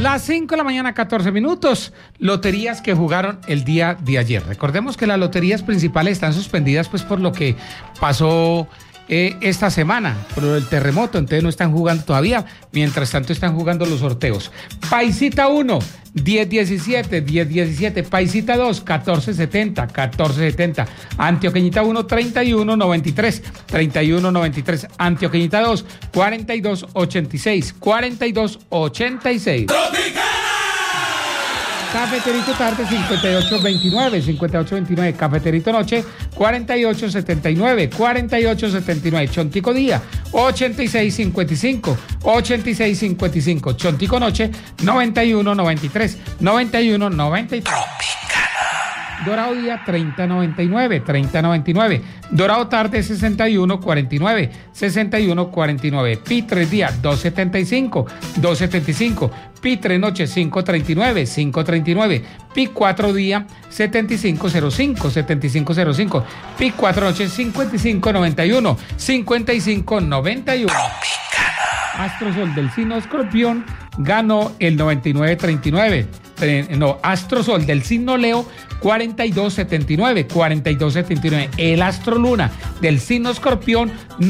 Las 5 de la mañana, 14 minutos. Loterías que jugaron el día de ayer. Recordemos que las loterías principales están suspendidas pues por lo que pasó esta semana, por el terremoto, entonces no están jugando todavía. Mientras tanto están jugando los sorteos. Paisita 1, 10-17, 10-17. Paisita 2, 14-70, 14-70. Antioqueñita 1, 31-93, 31-93. Antioqueñita 2, 42-86, 42-86. Cafeterito tarde 58-29, 58-29. Cafeterito noche 48-79, 48-79. Chontico día 86-55, 86-55. Chontico noche 91-93, 91-93. Dorado día 30-99, 30-99. Dorado tarde 61-49, 61-49. Pitre día 275, 275. Pitre noche 539, 539. Pi 4 día 7505, 7505. Pi 4 noche 5591, 5591. Astrosol del signo Escorpión ganó el 9939. Astrosol del signo Leo 4279, 4279. El Astro Luna del signo Escorpión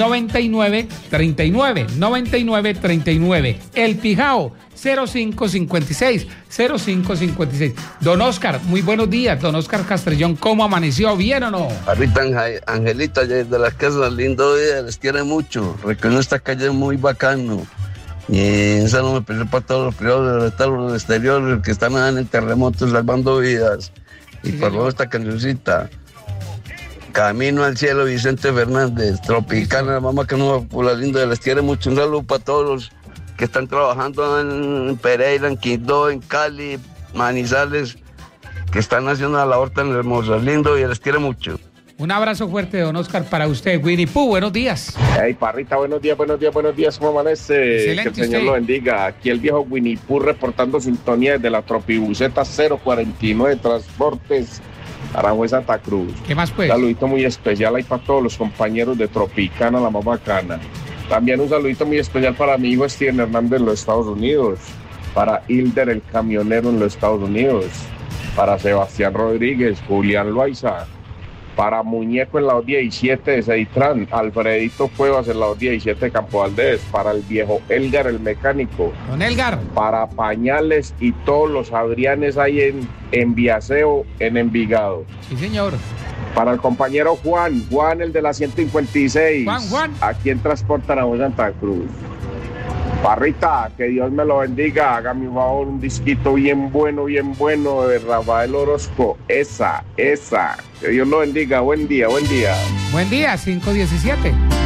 9939, 9939. El Pijao 0556, 0556. Don Oscar, muy buenos días. Don Oscar Castrellón, ¿cómo amaneció? ¿Bien o no? Ahorita Angelita de las casas, lindo día, les quiere mucho. Recorrió esta calle muy bacano. Y un saludo especial para todos los privados de los exteriores que están en el terremoto salvando vidas. Y por favor esta cancioncita, Camino al Cielo, Vicente Fernández, Tropicana, la mamá que no por la linda, les quiere mucho. Un saludo para todos los que están trabajando en Pereira, en Quindó, en Cali, Manizales, que están haciendo la labor tan hermosa, lindo, y les quiere mucho. Un abrazo fuerte, don Oscar, para usted. Winnie Pooh, buenos días. Hey, Parrita, buenos días, ¿cómo amanece? Excelente, que el Señor usted lo bendiga. Aquí el viejo Winnie Pooh reportando sintonía desde la Tropibuseta 049 Transportes Aranjuez Santa Cruz. ¿Qué más pues? Un saludito muy especial ahí para todos los compañeros de Tropicana, la mamá cana. También un saludito muy especial para mi hijo Steven Hernández en los Estados Unidos, para Hilder el camionero en los Estados Unidos, para Sebastián Rodríguez, Julián Loaiza, para Muñeco en la 217 de Seitrán, Alfredito Cuevas en la 217 de Campo Valdés, para el viejo Elgar el mecánico, don Elgar, para Pañales y todos los Adrianes ahí en Viaseo, en Envigado. Sí, señor. Para el compañero Juan el de la 156, Juan. aquí en Transporte Aranjuez Santa Cruz. Parrita, que Dios me lo bendiga, hágame un favor, un disquito bien bueno de Rafael Orozco, esa, que Dios lo bendiga, buen día. Buen día, 517.